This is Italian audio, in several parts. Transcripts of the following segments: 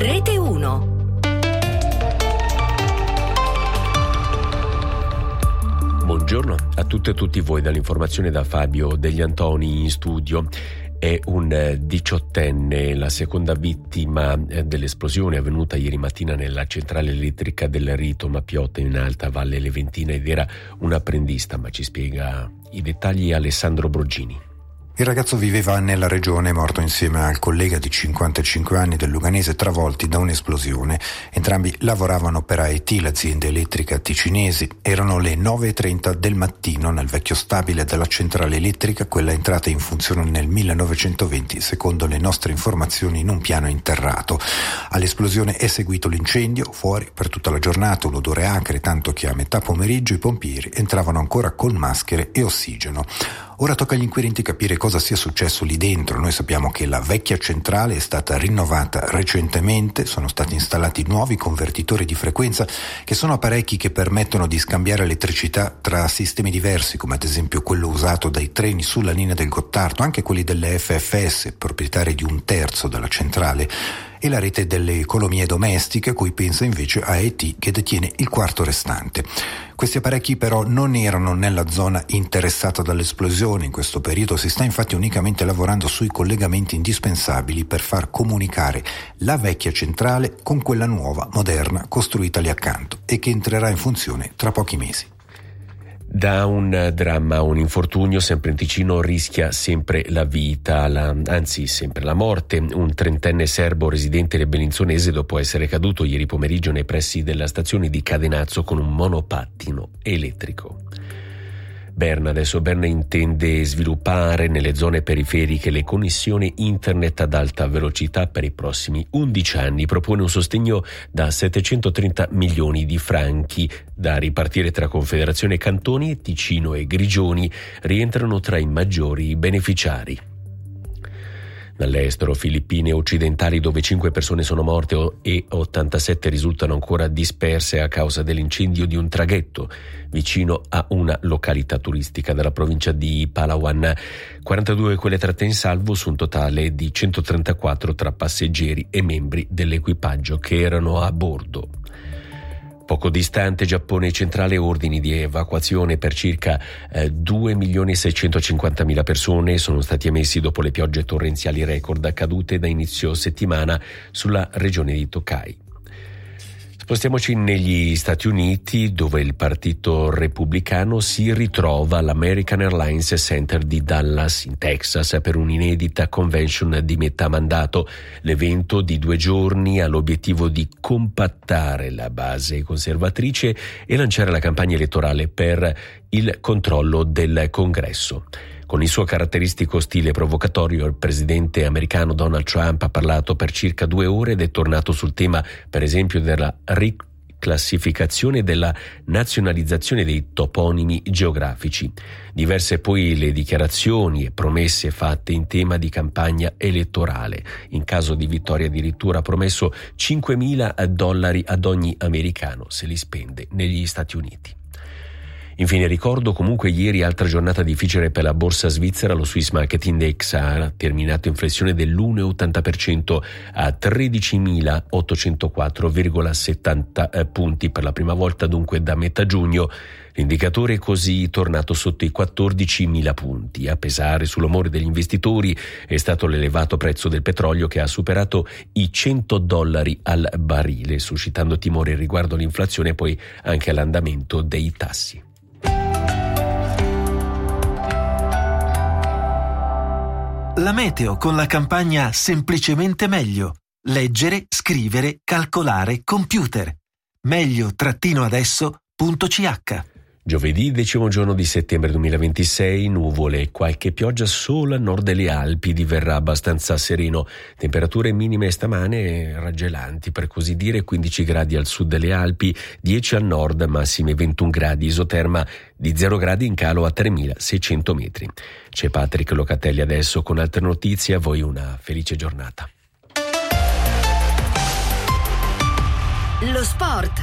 Rete 1. Buongiorno a tutte e tutti voi dall'informazione da Fabio Degli Antoni in studio. È un 18enne la seconda vittima dell'esplosione avvenuta ieri mattina nella centrale elettrica del Rito Mappiotto in Alta Valle Leventina ed era un apprendista, ma ci spiega i dettagli Alessandro Broggini. Il ragazzo viveva nella regione, morto insieme al collega di 55 anni del Luganese travolti da un'esplosione. Entrambi lavoravano per AET, l'azienda elettrica ticinesi. Erano le 9:30 del mattino nel vecchio stabile della centrale elettrica, quella entrata in funzione nel 1920, secondo le nostre informazioni, in un piano interrato. All'esplosione è seguito l'incendio, fuori per tutta la giornata un odore acre, tanto che a metà pomeriggio i pompieri entravano ancora con maschere e ossigeno. Ora tocca agli inquirenti capire cosa sia successo lì dentro. Noi sappiamo che la vecchia centrale è stata rinnovata recentemente, sono stati installati nuovi convertitori di frequenza che sono apparecchi che permettono di scambiare elettricità tra sistemi diversi, come ad esempio quello usato dai treni sulla linea del Gottardo, anche quelli delle FFS, proprietari di 1/3 della centrale, e la rete delle economie domestiche, a cui pensa invece AET, che detiene il quarto restante. Questi apparecchi però non erano nella zona interessata dall'esplosione. In questo periodo si sta infatti unicamente lavorando sui collegamenti indispensabili per far comunicare la vecchia centrale con quella nuova, moderna, costruita lì accanto e che entrerà in funzione tra pochi mesi. Da un dramma a un infortunio, sempre in Ticino rischia sempre la vita, anzi sempre la morte. Un 30enne serbo residente nel Bellinzonese dopo essere caduto ieri pomeriggio nei pressi della stazione di Cadenazzo con un monopattino elettrico. Berna intende sviluppare nelle zone periferiche le connessioni internet ad alta velocità per i prossimi 11 anni. Propone un sostegno da 730 milioni di franchi da ripartire tra Confederazione Cantoni, Ticino e Grigioni rientrano tra i maggiori beneficiari. Dall'estero, Filippine occidentali, dove 5 persone sono morte e 87 risultano ancora disperse a causa dell'incendio di un traghetto vicino a una località turistica della provincia di Palawan. 42 quelle tratte in salvo su un totale di 134 tra passeggeri e membri dell'equipaggio che erano a bordo. Poco distante, Giappone centrale, ordini di evacuazione per circa 2.650.000 persone sono stati emessi dopo le piogge torrenziali record accadute da inizio settimana sulla regione di Tokai. Spostiamoci negli Stati Uniti, dove il partito repubblicano si ritrova all'American Airlines Center di Dallas, in Texas, per un'inedita convention di metà mandato. L'evento di 2 giorni ha l'obiettivo di compattare la base conservatrice e lanciare la campagna elettorale per il controllo del Congresso. Con il suo caratteristico stile provocatorio, il presidente americano Donald Trump ha parlato per circa 2 ore ed è tornato sul tema, per esempio, della riclassificazione e della nazionalizzazione dei toponimi geografici. Diverse poi le dichiarazioni e promesse fatte in tema di campagna elettorale. In caso di vittoria addirittura ha promesso $5.000 ad ogni americano se li spende negli Stati Uniti. Infine ricordo comunque ieri altra giornata difficile per la borsa svizzera. Lo Swiss Market Index ha terminato in flessione dell'1,80% a 13.804,70 punti per la prima volta dunque da metà giugno. L'indicatore è così tornato sotto i 14.000 punti. A pesare sull'umore degli investitori è stato l'elevato prezzo del petrolio che ha superato i $100 al barile, suscitando timore riguardo all'inflazione e poi anche all'andamento dei tassi. La meteo con la campagna Semplicemente Meglio. Leggere, scrivere, calcolare, computer. meglio-adesso.ch. Giovedì, 10° giorno di settembre 2026, nuvole e qualche pioggia solo a nord delle Alpi, diverrà abbastanza sereno. Temperature minime stamane raggelanti, per così dire, 15 gradi al sud delle Alpi, 10 al nord, massime 21 gradi, isoterma di 0 gradi in calo a 3.600 metri. C'è Patrick Locatelli adesso con altre notizie, a voi una felice giornata. Lo sport.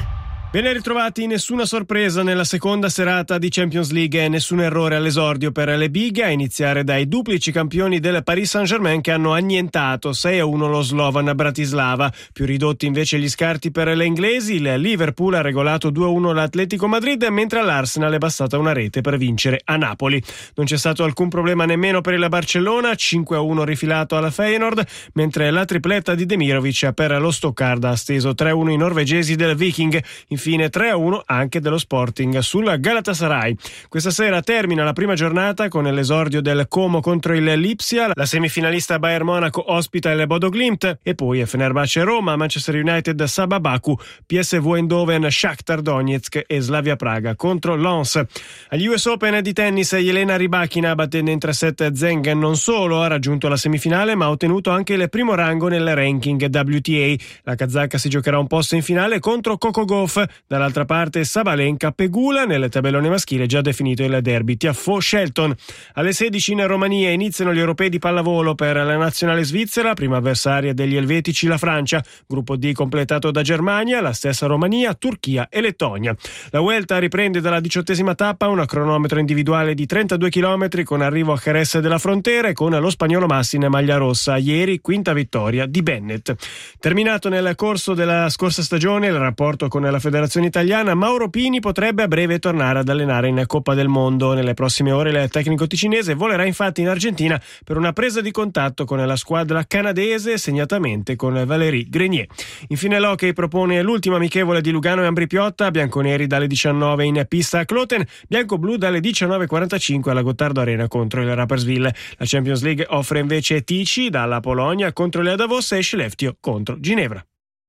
Ben ritrovati, nessuna sorpresa nella seconda serata di Champions League e nessun errore all'esordio per le big, a iniziare dai duplici campioni del Paris Saint-Germain che hanno annientato 6-1 lo Slovan Bratislava. Più ridotti invece gli scarti per le inglesi, il Liverpool ha regolato 2-1 l'Atletico Madrid, mentre all'Arsenal è bastata una rete per vincere a Napoli. Non c'è stato alcun problema nemmeno per il Barcellona, 5-1 rifilato alla Feyenoord, mentre la tripletta di Demirovic per lo Stoccarda ha steso 3-1 i norvegesi del Viking. Infine 3-1 anche dello Sporting sul Galatasaray. Questa sera termina la prima giornata con l'esordio del Como contro il Lipsia, la semifinalista Bayern Monaco ospita il Bodo Glimt e poi Fenerbahce Roma, Manchester United Sabah Baku, PSV Eindhoven, Shakhtar Donetsk e Slavia Praga contro Lens. Agli US Open di tennis, Jelena Rybakina, battendo in 3-7 Zheng, non solo ha raggiunto la semifinale ma ha ottenuto anche il primo rango nel ranking WTA. La kazaka si giocherà un posto in finale contro Coco Gauff. Dall'altra parte Sabalenka Pegula, nel tabellone maschile già definito il derby Tiafoe-Shelton. Alle 16 in Romania iniziano gli europei di pallavolo per la nazionale svizzera, prima avversaria degli elvetici la Francia, gruppo D completato da Germania, la stessa Romania, Turchia e Lettonia. La Vuelta riprende dalla 18ª tappa, un cronometro individuale di 32 km con arrivo a Jerez della Frontera e con lo spagnolo Massi in maglia rossa, ieri quinta vittoria di Bennett. Terminato nel corso della scorsa stagione il rapporto con la Federazione Italiana, Mauro Pini potrebbe a breve tornare ad allenare in Coppa del Mondo. Nelle prossime ore il tecnico ticinese volerà infatti in Argentina per una presa di contatto con la squadra canadese, segnatamente con Valérie Grenier. Infine l'Hockey propone l'ultima amichevole di Lugano e Ambri Piotta, bianconeri dalle 19 in pista a Kloten, bianco-blu dalle 19.45 alla Gottardo Arena contro il Rapperswil. La Champions League offre invece Tichy dalla Polonia contro il Davos e Skellefteå contro Ginevra.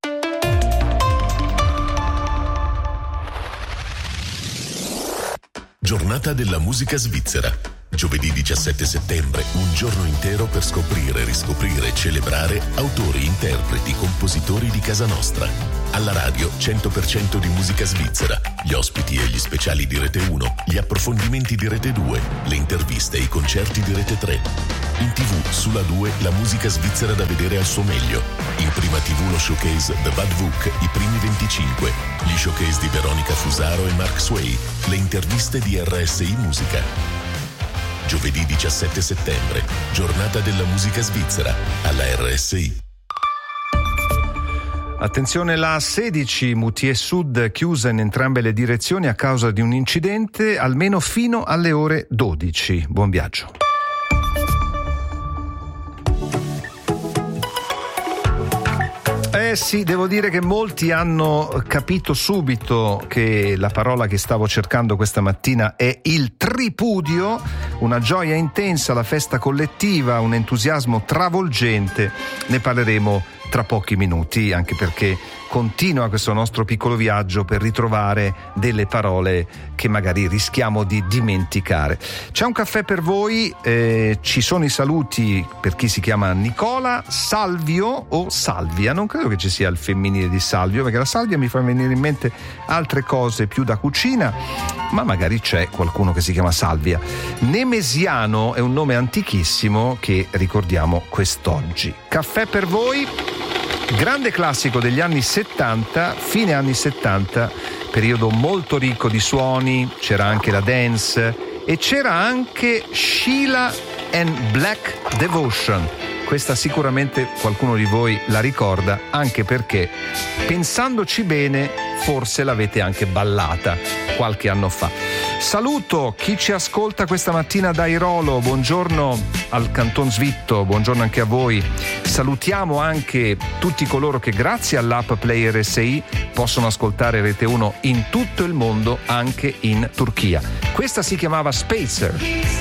Giornata della musica svizzera. Giovedì 17 settembre, un giorno intero per scoprire, riscoprire e celebrare autori, interpreti, compositori di casa nostra. Alla radio 100% di musica svizzera, gli ospiti e gli speciali di Rete 1, gli approfondimenti di Rete 2, le interviste e i concerti di Rete 3. In TV, sulla 2, la musica svizzera da vedere al suo meglio. In prima TV lo showcase The Bad Book, i primi 25, gli showcase di Veronica Fusaro e Mark Sway, le interviste di RSI Musica. Giovedì 17 settembre, giornata della musica svizzera, alla RSI. Attenzione, la A16 Moutier Sud chiusa in entrambe le direzioni a causa di un incidente, almeno fino alle ore 12. Buon viaggio. Sì, devo dire che molti hanno capito subito che la parola che stavo cercando questa mattina è il tripudio, una gioia intensa, la festa collettiva, un entusiasmo travolgente. Ne parleremo tra pochi minuti, anche perché continua questo nostro piccolo viaggio per ritrovare delle parole che magari rischiamo di dimenticare. C'è un caffè per voi, ci sono i saluti per chi si chiama Nicola, Salvio o Salvia, non credo che ci sia il femminile di Salvio, perché la Salvia mi fa venire in mente altre cose più da cucina, ma magari c'è qualcuno che si chiama Salvia. Nemesiano è un nome antichissimo che ricordiamo quest'oggi. Caffè per voi. Grande classico degli anni 70, fine anni 70, periodo molto ricco di suoni, c'era anche la dance e c'era anche Sheila and Black Devotion. Questa sicuramente qualcuno di voi la ricorda, anche perché, pensandoci bene, forse l'avete anche ballata qualche anno fa. Saluto chi ci ascolta questa mattina da Airolo, buongiorno al Canton Svitto, buongiorno anche a voi. Salutiamo anche tutti coloro che grazie all'app Play RSI possono ascoltare Rete 1 in tutto il mondo, anche in Turchia. Questa si chiamava Spacer.